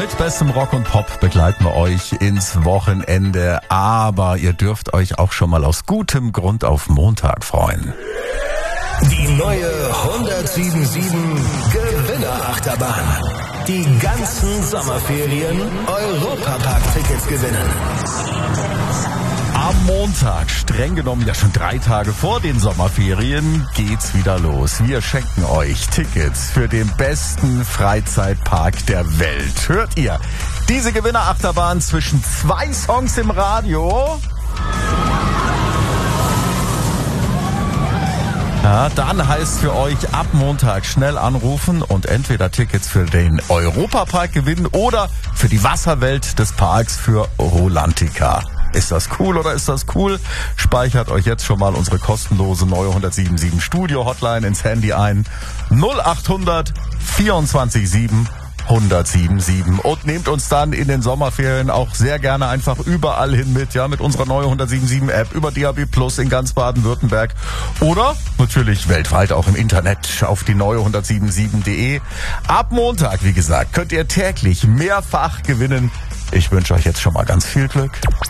Mit bestem Rock und Pop begleiten wir euch ins Wochenende. Aber ihr dürft euch auch schon mal aus gutem Grund auf Montag freuen. Die neue 107.7 Gewinnerachterbahn. Die ganzen Sommerferien Europapark-Tickets gewinnen. Am Montag, streng genommen ja schon 3 Tage vor den Sommerferien, geht's wieder los. Wir schenken euch Tickets für den besten Freizeitpark der Welt. Hört ihr diese Gewinnerachterbahn zwischen 2 Songs im Radio? Ja, dann heißt für euch ab Montag schnell anrufen und entweder Tickets für den Europapark gewinnen oder für die Wasserwelt des Parks für Rolantica. Ist das cool oder ist das cool? Speichert euch jetzt schon mal unsere kostenlose neue 107.7 Studio Hotline ins Handy ein. 0800 24 7 107.7 und nehmt uns dann in den Sommerferien auch sehr gerne einfach überall hin mit, ja, mit unserer neuen 107.7 App über DAB+ in ganz Baden-Württemberg oder natürlich weltweit auch im Internet auf die neue 107.7.de. Ab Montag, wie gesagt, könnt ihr täglich mehrfach gewinnen. Ich wünsche euch jetzt schon mal ganz viel Glück.